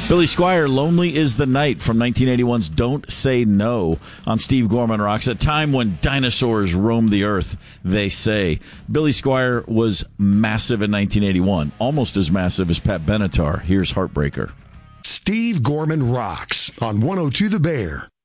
Billy Squier, Lonely is the Night from 1981's Don't Say No on Steve Gorman Rocks. A time when dinosaurs roamed the earth, they say. Billy Squier was massive in 1981, almost as massive as Pat Benatar. Here's Heartbreaker. Steve Gorman Rocks on 102 The Bear.